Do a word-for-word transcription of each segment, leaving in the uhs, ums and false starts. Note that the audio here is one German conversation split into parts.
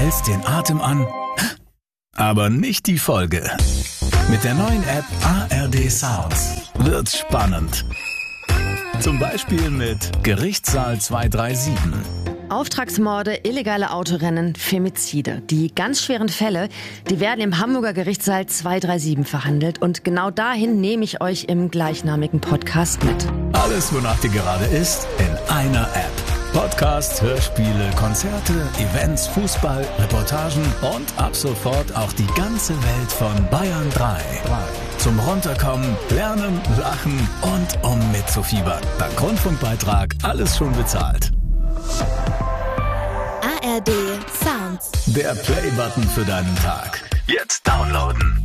hältst den Atem an, aber nicht die Folge. Mit der neuen App A R D Sounds wird's spannend. Zum Beispiel mit Gerichtssaal zwei drei sieben. Auftragsmorde, illegale Autorennen, Femizide. Die ganz schweren Fälle, die werden im Hamburger Gerichtssaal zwei drei sieben verhandelt. Und genau dahin nehme ich euch im gleichnamigen Podcast mit. Alles, wonach dir gerade ist, in einer App. Podcasts, Hörspiele, Konzerte, Events, Fußball, Reportagen und ab sofort auch die ganze Welt von Bayern drei. Zum Runterkommen, Lernen, Lachen und um mitzufiebern. Dank Rundfunkbeitrag alles schon bezahlt. A R D Sounds. Der Play-Button für deinen Tag. Jetzt downloaden.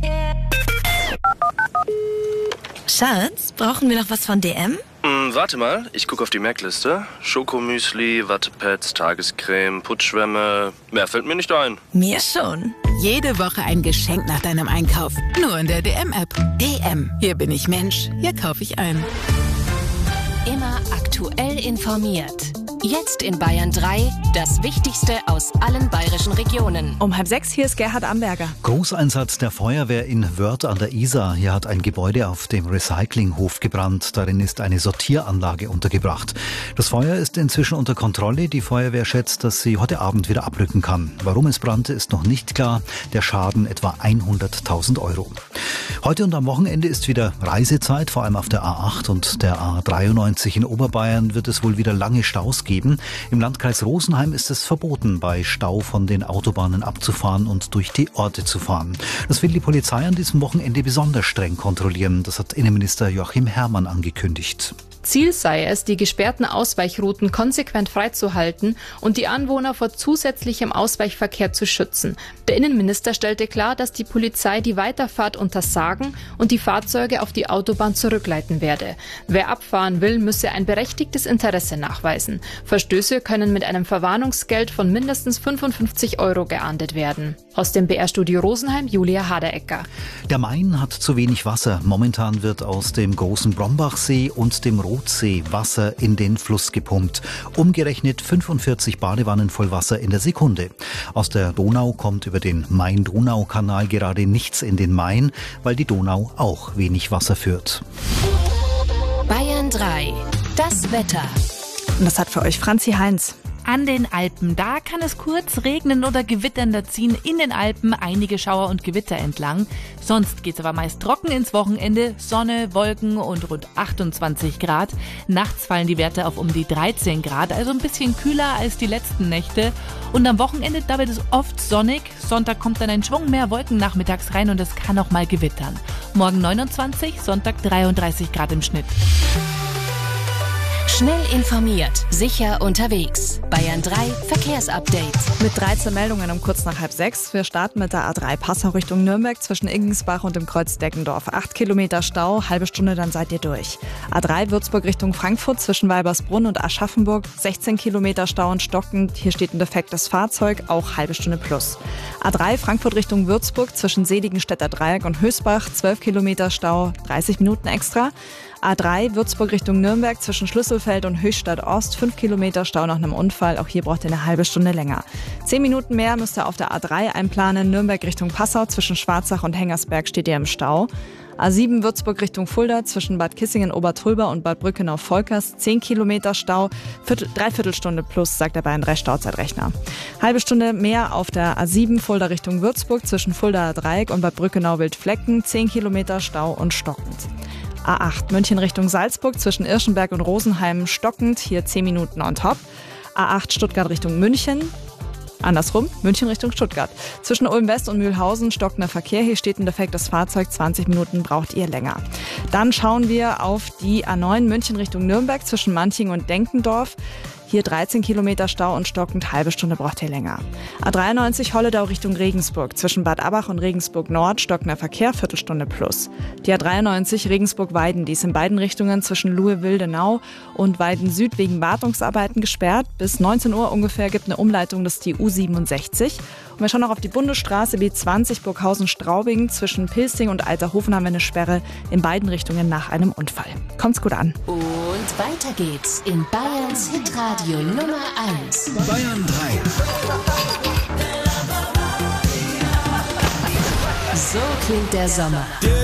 Schatz, brauchen wir noch was von D M? Hm, warte mal, ich gucke auf die Merkliste. Schokomüsli, Wattepads, Tagescreme, Putzschwämme. Mehr fällt mir nicht ein. Mir schon. Jede Woche ein Geschenk nach deinem Einkauf. Nur in der D M-App. D M. Hier bin ich Mensch. Hier kaufe ich ein. Immer aktuell informiert. Jetzt in Bayern drei, das Wichtigste aus allen bayerischen Regionen. Um halb sechs, hier ist Gerhard Amberger. Großeinsatz der Feuerwehr in Wörth an der Isar. Hier hat ein Gebäude auf dem Recyclinghof gebrannt. Darin ist eine Sortieranlage untergebracht. Das Feuer ist inzwischen unter Kontrolle. Die Feuerwehr schätzt, dass sie heute Abend wieder abrücken kann. Warum es brannte, ist noch nicht klar. Der Schaden etwa hunderttausend Euro. Heute und am Wochenende ist wieder Reisezeit, vor allem auf der A acht und der A dreiundneunzig in Oberbayern wird es wohl wieder lange Staus geben. Im Landkreis Rosenheim ist es verboten, bei Stau von den Autobahnen abzufahren und durch die Orte zu fahren. Das will die Polizei an diesem Wochenende besonders streng kontrollieren. Das hat Innenminister Joachim Herrmann angekündigt. Ziel sei es, die gesperrten Ausweichrouten konsequent freizuhalten und die Anwohner vor zusätzlichem Ausweichverkehr zu schützen. Der Innenminister stellte klar, dass die Polizei die Weiterfahrt untersagen und die Fahrzeuge auf die Autobahn zurückleiten werde. Wer abfahren will, müsse ein berechtigtes Interesse nachweisen. Verstöße können mit einem Verwarnungsgeld von mindestens fünfundfünfzig Euro geahndet werden. Aus dem B R-Studio Rosenheim, Julia Haderecker. Der Main hat zu wenig Wasser. Momentan wird aus dem großen Brombachsee und dem Rotsee Wasser in den Fluss gepumpt. Umgerechnet fünfundvierzig Badewannen voll Wasser in der Sekunde. Aus der Donau kommt über den Main-Donau-Kanal gerade nichts in den Main, weil die Donau auch wenig Wasser führt. Bayern drei, das Wetter. Und das hat für euch Franzi Heinz. An den Alpen, da kann es kurz regnen oder gewittern, da ziehen in den Alpen einige Schauer und Gewitter entlang. Sonst geht's aber meist trocken ins Wochenende, Sonne, Wolken und rund achtundzwanzig Grad. Nachts fallen die Werte auf um die dreizehn Grad, also ein bisschen kühler als die letzten Nächte. Und am Wochenende, da wird es oft sonnig. Sonntag kommt dann ein Schwung mehr Wolken nachmittags rein und es kann auch mal gewittern. Morgen neunundzwanzig, Sonntag dreiunddreißig Grad im Schnitt. Schnell informiert, sicher unterwegs. Bayern drei Verkehrsupdate. Mit dreizehn Meldungen um kurz nach halb sechs. Wir starten mit der A drei Passau Richtung Nürnberg zwischen Ingensbach und dem Kreuz Deckendorf. Acht Kilometer Stau, halbe Stunde, dann seid ihr durch. A drei Würzburg Richtung Frankfurt zwischen Weibersbrunn und Aschaffenburg. sechzehn Kilometer Stau und stockend. Hier steht ein defektes Fahrzeug, auch halbe Stunde plus. A drei Frankfurt Richtung Würzburg zwischen Seligenstädter Dreieck und Hösbach. zwölf Kilometer Stau, dreißig Minuten extra. A drei Würzburg Richtung Nürnberg zwischen Schlüsselfeld und Höchstadt Ost. fünf Kilometer Stau nach einem Unfall. Auch hier braucht ihr eine halbe Stunde länger. zehn Minuten mehr müsst ihr auf der A drei einplanen. Nürnberg Richtung Passau zwischen Schwarzach und Hengersberg steht ihr im Stau. A sieben Würzburg Richtung Fulda zwischen Bad Kissingen-Obertulba und Bad Brückenau-Volkers. zehn Kilometer Stau, Viertel, Dreiviertelstunde plus, sagt der Bayern drei Stauzeitrechner. Halbe Stunde mehr auf der A sieben Fulda Richtung Würzburg zwischen Fuldaer Dreieck und Bad Brückenau-Wildflecken. zehn Kilometer Stau und stockend. A acht München Richtung Salzburg zwischen Irschenberg und Rosenheim stockend, hier zehn Minuten on top. A acht Stuttgart Richtung München, andersrum, München Richtung Stuttgart. Zwischen Ulm West und Mühlhausen stockender Verkehr, hier steht ein defektes Fahrzeug, zwanzig Minuten braucht ihr länger. Dann schauen wir auf die A neun München Richtung Nürnberg zwischen Manching und Denkendorf. Hier dreizehn Kilometer Stau und stockend, halbe Stunde braucht ihr länger. A dreiundneunzig Holledau Richtung Regensburg. Zwischen Bad Abbach und Regensburg Nord stockender Verkehr, Viertelstunde plus. Die A dreiundneunzig Regensburg-Weiden, die ist in beiden Richtungen zwischen Luhe-Wildenau und Weiden Süd wegen Wartungsarbeiten gesperrt. Bis neunzehn Uhr ungefähr gibt eine Umleitung, das ist die U siebenundsechzig. Und wir schauen noch auf die Bundesstraße B zwanzig Burghausen-Straubing. Zwischen Pilsting und Alterhofen haben wir eine Sperre in beiden Richtungen nach einem Unfall. Kommt's gut an. Und weiter geht's in Bayerns Hitradio Nummer eins. Bayern drei. So klingt der Sommer.